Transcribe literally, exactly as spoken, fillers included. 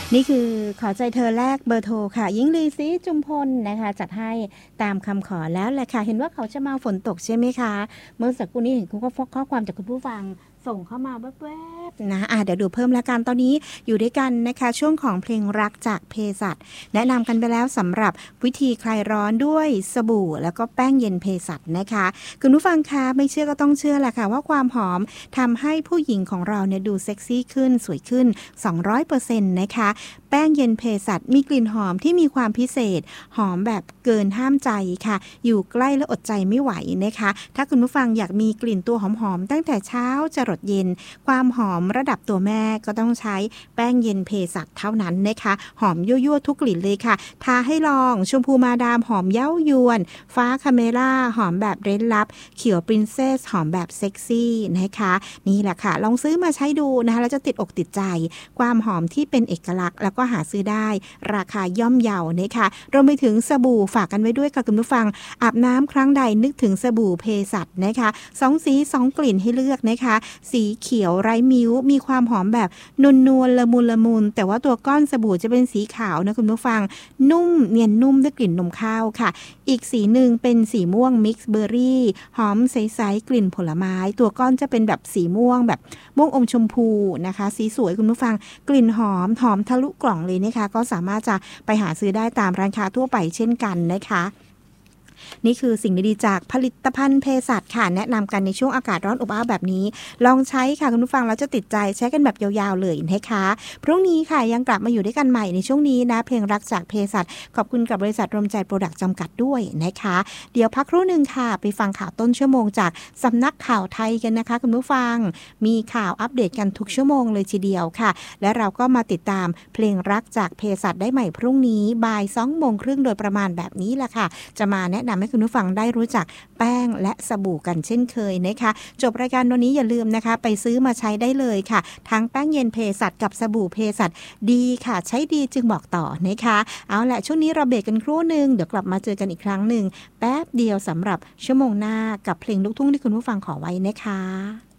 นี่คือขอใจเธอแลกเบอร์โทรค่ะหญิงลีศรีจุมพลนะคะจัดให้ตามคำขอแล้วแหละค่ะเห็นว่าเขาจะมาฝนตกใช่ไหมคะเมื่อสักครู่นี้เห็นคุณก็ข้อความจากคุณผู้ฟังส่งเข้ามาแวบๆนะอ่ะเดี๋ยวดูเพิ่มละกันตอนนี้อยู่ด้วยกันนะคะช่วงของเพลงรักจากเภสัชแนะนำกันไปแล้วสำหรับวิธีคลายร้อนด้วยสบู่แล้วก็แป้งเย็นเภสัชนะคะคุณผู้ฟังคะไม่เชื่อก็ต้องเชื่อแหละค่ะว่าความหอมทำให้ผู้หญิงของเราเนี่ยดูเซ็กซี่ขึ้นสวยขึ้น สองร้อยเปอร์เซ็นต์ นะคะแป้งเย็นเภสัชมีกลิ่นหอมที่มีความพิเศษหอมแบบเกินห้ามใจค่ะอยู่ใกล้และอดใจไม่ไหวนะคะถ้าคุณผู้ฟังอยากมีกลิ่นตัวหอมๆตั้งแต่เช้าจรดเย็นความหอมระดับตัวแม่ก็ต้องใช้แป้งเย็นเภสัชเท่านั้นนะคะหอมยั่วๆทุกกลิ่นเลยค่ะทาให้ลองชมพูมาดามหอมเย้ายวนฟ้าคาเมล่าหอมแบบเร้นลับเขียวปรินเซสหอมแบบเซ็กซี่นะคะนี่แหละค่ะลองซื้อมาใช้ดูนะคะแล้วจะติดอกติดใจความหอมที่เป็นเอกลักษณ์แล้วก็หาซื้อได้ราคาย่อมเยานะคะรวมไปถึงสบู่ฝากกันไว้ด้วยค่ะคุณผู้ฟังอาบน้ำครั้งใดนึกถึงสบู่เภสัชนะคะสองสีสองกลิ่นให้เลือกนะคะสีเขียวไร้มิ้วมีความหอมแบบนวลๆละมุนละมุนแต่ว่าตัวก้อนสบู่จะเป็นสีขาวนะคุณผู้ฟังนุ่มเนียนนุ่มด้วยกลิ่นนมข้าวค่ะอีกสีหนึ่งเป็นสีม่วงมิกซ์เบอร์รี่หอมใสๆกลิ่นผลไม้ตัวก้อนจะเป็นแบบสีม่วงแบบม่วงอมชมพูนะคะสีสวยคุณผู้ฟังกลิ่นหอมหอมทะลุกล่องเลยนะคะก็สามารถจะไปหาซื้อได้ตามร้านค้าทั่วไปเช่นกันนะคะนี่คือสิ่งดีๆจากผลิตภัณฑ์เภสัชค่ะแนะนำกันในช่วงอากาศร้อนอบอ้าวแบบนี้ลองใช้ค่ะคุณผู้ฟังแล้วจะติดใจใช้กันแบบยาวๆเลยนะคะพรุ่งนี้ค่ะยังกลับมาอยู่ด้วยกันใหม่ในช่วงนี้นะเพลงรักจากเภสัชขอบคุณกับบริษัทรวมใจโปรดักต์จำกัดด้วยนะคะเดี๋ยวพักครู่นึงค่ะไปฟังข่าวต้นชั่วโมงจากสำนักข่าวไทยกันนะคะคุณผู้ฟังมีข่าวอัปเดตกันทุกชั่วโมงเลยทีเดียวค่ะและเราก็มาติดตามเพลงรักจากเภสัชได้ใหม่พรุ่งนี้บ่ายสองโมงครึ่งโดยประมาณแบบนี้แหละค่ะจะมาแนะนำให้คุณผู้ฟังได้รู้จักแป้งและสบู่กันเช่นเคยนะคะจบรายการวันนี้อย่าลืมนะคะไปซื้อมาใช้ได้เลยค่ะทั้งแป้งเย็นเภสัชกับสบู่เภสัชดีค่ะใช้ดีจึงบอกต่อนะคะเอาละช่วงนี้เราเบรกกันครู่นึงเดี๋ยวกลับมาเจอกันอีกครั้งหนึ่งแป๊บเดียวสำหรับชั่วโมงหน้ากับเพลงลูกทุ่งที่คุณผู้ฟังขอไว้นะคะ